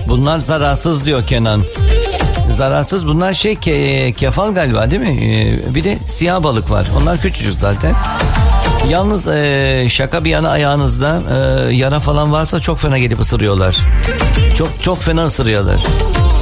Bunlar zararsız diyor Kenan. Zararsız bunlar kefal galiba değil mi? Bir de siyah balık var. Onlar küçücük zaten. Yalnız şaka bir yana ayağınızda yara falan varsa çok fena gelip ısırıyorlar. Çok çok fena ısırıyorlar.